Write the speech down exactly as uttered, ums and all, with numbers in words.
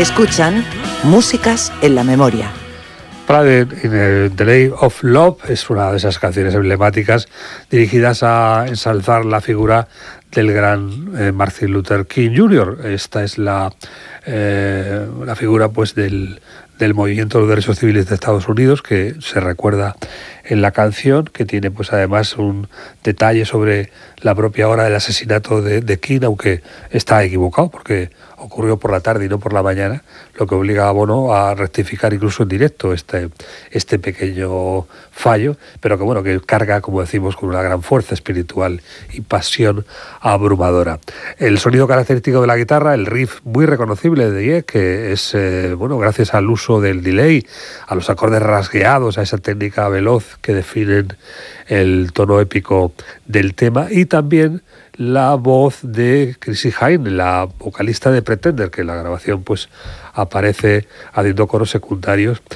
Escuchan Músicas en la Memoria. Parade in a Delay of Love es una de esas canciones emblemáticas dirigidas a ensalzar la figura del gran eh, Martin Luther King junior Esta es la, eh, la figura pues del, del movimiento de los derechos civiles de Estados Unidos, que se recuerda en la canción, que tiene pues además un detalle sobre la propia hora del asesinato de, de King, aunque está equivocado porque ocurrió por la tarde y no por la mañana, lo que obliga a Bono a rectificar incluso en directo este, este pequeño fallo, pero que bueno, que carga, como decimos, con una gran fuerza espiritual y pasión abrumadora. El sonido característico de la guitarra, el riff muy reconocible de Die, que es, eh, bueno, gracias al uso del delay, a los acordes rasgueados, a esa técnica veloz que definen el tono épico del tema, y también la voz de Chrissie Hynde, la vocalista de Pretender, que en la grabación pues aparece haciendo coros secundarios